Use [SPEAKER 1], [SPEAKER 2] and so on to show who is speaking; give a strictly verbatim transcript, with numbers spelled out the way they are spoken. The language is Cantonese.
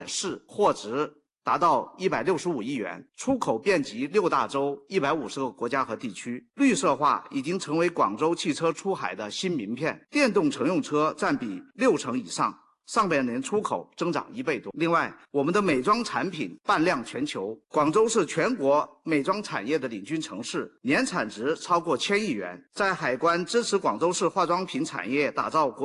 [SPEAKER 1] 市货值达到一百六十五亿元，出口遍及六大洲一百五十个国家和地区。绿色化已经成为广州汽车出海的新名片，电动乘用车占比六成以上。上半年出口增长一倍多。另外，我们的美妆产品伴量全球，广州是全国美妆产业的领军城市，年产值超过千亿元。在海关支持广州市化妆品产业打造国